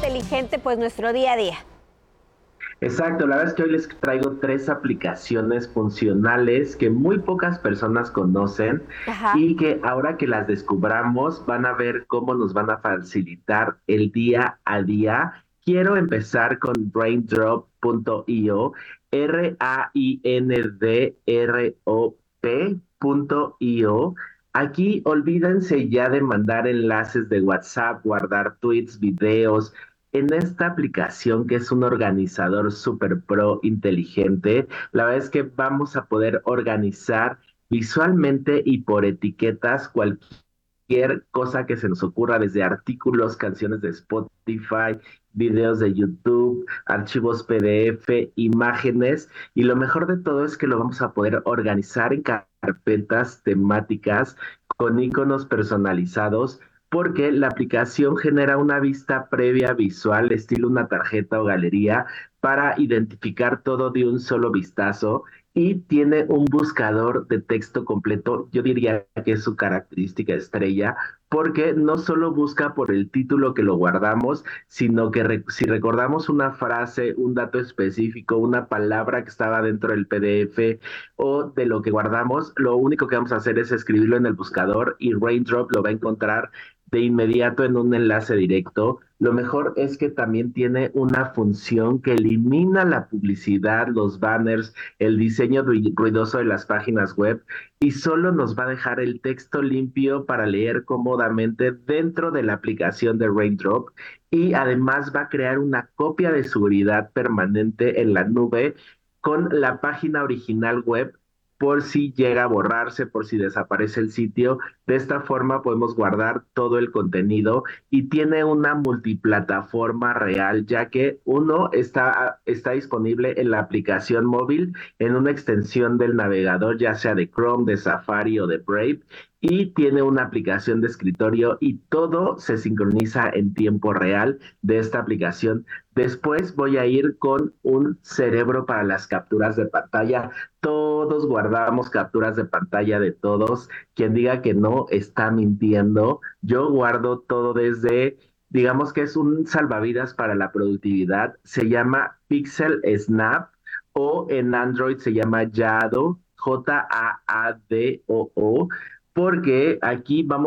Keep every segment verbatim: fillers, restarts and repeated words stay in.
inteligente pues nuestro día a día. Exacto, la verdad es que hoy les traigo tres aplicaciones funcionales que muy pocas personas conocen Ajá. y que ahora que las descubramos van a ver cómo nos van a facilitar el día a día. Quiero empezar con raindrop punto io, R A I N D R O P punto io. Aquí olvídense ya de mandar enlaces de WhatsApp, guardar tweets, videos en esta aplicación que es un organizador super pro inteligente. La verdad es que vamos a poder organizar visualmente y por etiquetas cualquier cosa que se nos ocurra, desde artículos, canciones de Spotify, videos de YouTube, archivos P D F, imágenes, y lo mejor de todo es que lo vamos a poder organizar en carpetas temáticas con iconos personalizados, porque la aplicación genera una vista previa visual, estilo una tarjeta o galería, para identificar todo de un solo vistazo, y tiene un buscador de texto completo. Yo diría que es su característica estrella, porque no solo busca por el título que lo guardamos, sino que re- si recordamos una frase, un dato específico, una palabra que estaba dentro del P D F o de lo que guardamos, lo único que vamos a hacer es escribirlo en el buscador y Raindrop lo va a encontrar de inmediato en un enlace directo. Lo mejor es que también tiene una función que elimina la publicidad, los banners, el diseño ru- ruidoso de las páginas web, y solo nos va a dejar el texto limpio para leer cómodamente dentro de la aplicación de Raindrop, y además va a crear una copia de seguridad permanente en la nube con la página original web, por si llega a borrarse, por si desaparece el sitio. De esta forma podemos guardar todo el contenido, y tiene una multiplataforma real, ya que uno está, está disponible en la aplicación móvil, en una extensión del navegador, ya sea de Chrome, de Safari o de Brave, y tiene una aplicación de escritorio, y todo se sincroniza en tiempo real de esta aplicación. Después voy a ir con un cerebro para las capturas de pantalla. Todos guardamos capturas de pantalla de todos. Quien diga que no está mintiendo. Yo guardo todo desde, digamos que es un salvavidas para la productividad. Se llama Pixel Snap, o en Android se llama Yado, J A A D O O, porque aquí vamos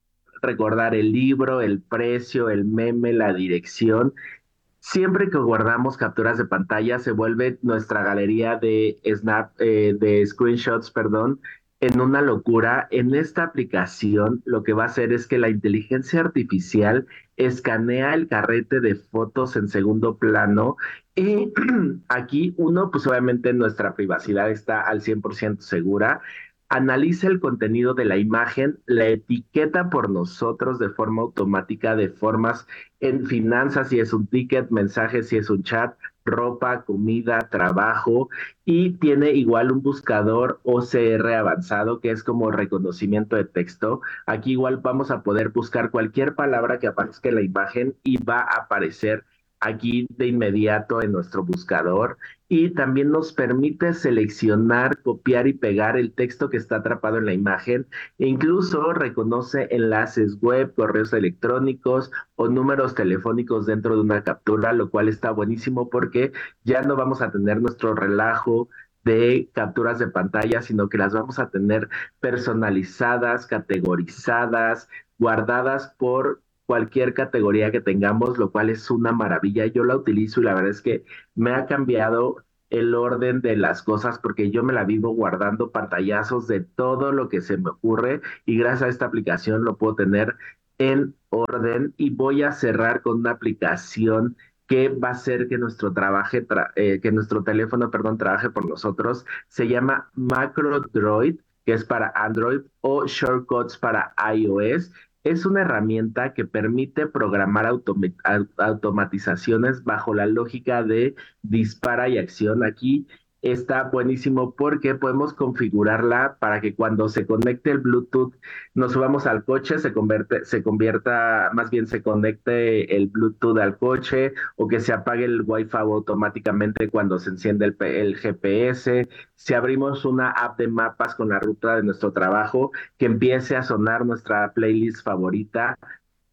a recordar el libro, el precio, el meme, la dirección. Siempre que guardamos capturas de pantalla, se vuelve nuestra galería de snap, eh, de screenshots, perdón, en una locura. En esta aplicación, lo que va a hacer es que la inteligencia artificial escanea el carrete de fotos en segundo plano, y aquí uno, pues obviamente nuestra privacidad está al cien por ciento segura. Analiza el contenido de la imagen, la etiqueta por nosotros de forma automática, de formas en finanzas si es un ticket, mensajes si es un chat, ropa, comida, trabajo, y tiene igual un buscador O C R avanzado, que es como reconocimiento de texto. Aquí igual vamos a poder buscar cualquier palabra que aparezca en la imagen y va a aparecer aquí de inmediato en nuestro buscador, y también nos permite seleccionar, copiar y pegar el texto que está atrapado en la imagen, e incluso reconoce enlaces web, correos electrónicos o números telefónicos dentro de una captura, lo cual está buenísimo porque ya no vamos a tener nuestro relajo de capturas de pantalla, sino que las vamos a tener personalizadas, categorizadas, guardadas por cualquier categoría que tengamos, lo cual es una maravilla. Yo la utilizo y la verdad es que me ha cambiado el orden de las cosas, porque yo me la vivo guardando pantallazos de todo lo que se me ocurre, y gracias a esta aplicación lo puedo tener en orden. Y voy a cerrar con una aplicación que va a hacer que nuestro trabaje, tra- eh, que nuestro teléfono, perdón, trabaje por nosotros. Se llama Macro Droid, que es para Android, o Shortcuts para iOS. Es una herramienta que permite programar automa- au- automatizaciones bajo la lógica de dispara y acción. Aquí está buenísimo porque podemos configurarla para que cuando se conecte el Bluetooth, nos subamos al coche, se convierte, se convierta, más bien se conecte el Bluetooth al coche, o que se apague el Wi-Fi automáticamente cuando se enciende el, P- el G P S. Si abrimos una app de mapas con la ruta de nuestro trabajo, que empiece a sonar nuestra playlist favorita.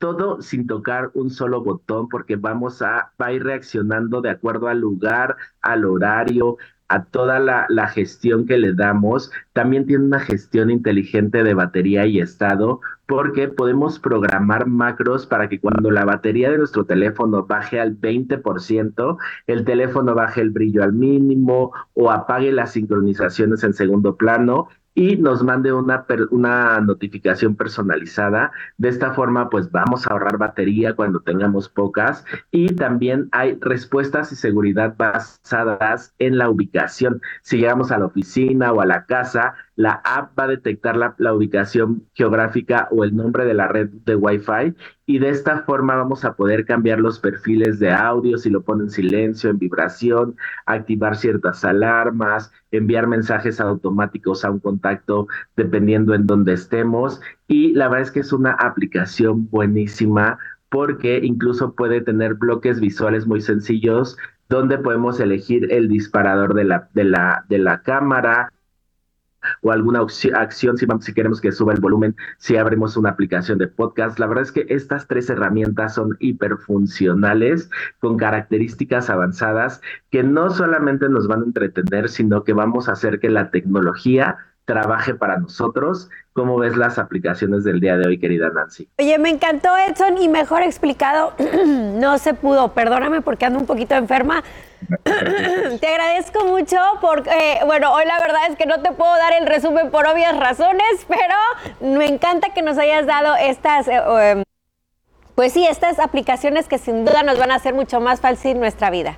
todo sin tocar un solo botón, porque vamos a, va a ir reaccionando de acuerdo al lugar, al horario, a toda la, la gestión que le damos. También tiene una gestión inteligente de batería y estado, porque podemos programar macros para que cuando la batería de nuestro teléfono baje al veinte por ciento, el teléfono baje el brillo al mínimo o apague las sincronizaciones en segundo plano y nos mande una, per- una notificación personalizada. De esta forma, pues vamos a ahorrar batería cuando tengamos pocas, y también hay respuestas y seguridad basadas en la ubicación. Si llegamos a la oficina o a la casa, la app va a detectar la, la ubicación geográfica o el nombre de la red de Wi-Fi, y de esta forma vamos a poder cambiar los perfiles de audio, si lo pone en silencio, en vibración, activar ciertas alarmas, enviar mensajes automáticos a un contacto dependiendo en dónde estemos. Y la verdad es que es una aplicación buenísima, porque incluso puede tener bloques visuales muy sencillos donde podemos elegir el disparador de la, de la, de la cámara, o alguna acción si, vamos, si queremos que suba el volumen, si abrimos una aplicación de podcast. La verdad es que estas tres herramientas son hiperfuncionales, con características avanzadas que no solamente nos van a entretener, sino que vamos a hacer que la tecnología trabaje para nosotros. ¿Cómo ves las aplicaciones del día de hoy, querida Nancy? Oye, me encantó, Edson, y mejor explicado no se pudo. Perdóname porque ando un poquito enferma. Te agradezco mucho porque, eh, bueno, hoy la verdad es que no te puedo dar el resumen por obvias razones, pero me encanta que nos hayas dado estas, eh, eh, pues sí, estas aplicaciones que sin duda nos van a hacer mucho más fácil nuestra vida.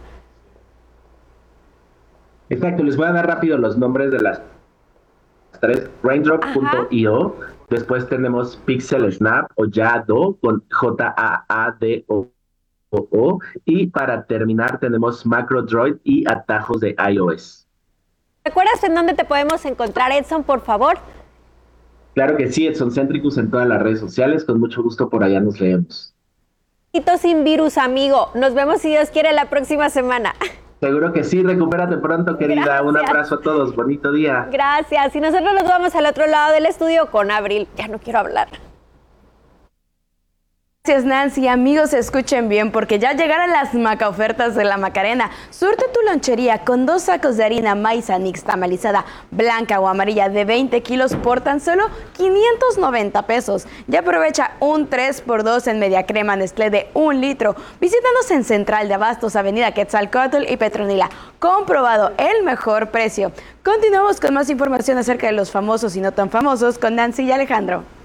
Exacto, les voy a dar rápido los nombres de las tres. Raindrop punto io, después tenemos Pixel Snap o Yado con J A A D O O, y para terminar tenemos MacroDroid y atajos de iOS. ¿Recuerdas en dónde te podemos encontrar, Edson, por favor? Claro que sí, Edson Centricus en todas las redes sociales, con mucho gusto por allá nos leemos. Sin virus, amigo. Nos vemos, si Dios quiere, la próxima semana. Seguro que sí, recupérate pronto, querida. Gracias. Un abrazo a todos, bonito día. Gracias, y nosotros nos vamos al otro lado del estudio con Abril. Ya no quiero hablar. Gracias, Nancy. Amigos, escuchen bien porque ya llegaron las maca ofertas de la Macarena. Surte tu lonchería con dos sacos de harina maíz nixtamalizada blanca o amarilla de veinte kilos por tan solo quinientos noventa pesos. Ya aprovecha un tres por dos en media crema Nestlé de un litro. Visítanos en Central de Abastos, Avenida Quetzalcóatl y Petronila. Comprobado el mejor precio. Continuamos con más información acerca de los famosos y no tan famosos con Nancy y Alejandro.